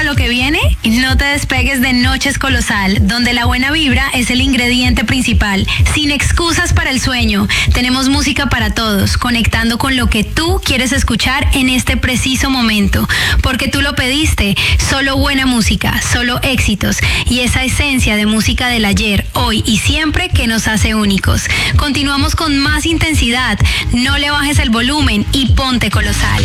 lo que viene? No te despegues de Noches Colosal, donde la buena vibra es el ingrediente principal. Sin excusas para el sueño. Tenemos música para todos, conectando con lo que tú quieres escuchar en este preciso momento. Porque tú lo pediste. Solo buena música, solo éxitos y esa esencia de música del ayer, hoy y siempre que nos hace únicos. Continuamos con más intensidad. No le bajes el volumen y ponte colosal.